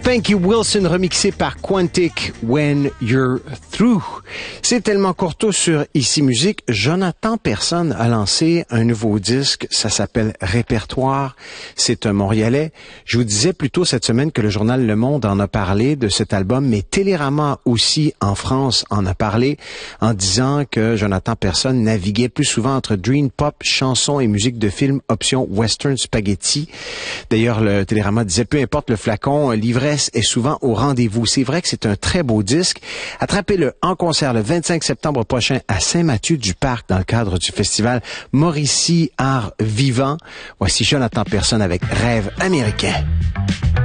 Spanky Wilson remixé par Quantic, When You're Through. C'est tellement courto sur Ici Musique. Jonathan Persson a lancé un nouveau disque. Ça s'appelle Répertoire. C'est un Montréalais. Je vous disais plus tôt cette semaine que le journal Le Monde en a parlé de cet album, mais Télérama aussi en France en a parlé en disant que Jonathan Persson naviguait plus souvent entre dream pop, chansons et musique de film option western spaghetti. D'ailleurs, le Télérama disait peu importe le flacon, l'ivresse est souvent au rendez-vous. C'est vrai que c'est un très beau disque. Attrapez-le en concert le 25 septembre prochain à Saint-Mathieu-du-Parc dans le cadre du festival Mauricie Art Vivant. Voici Jonathan Persson avec Rêve américain.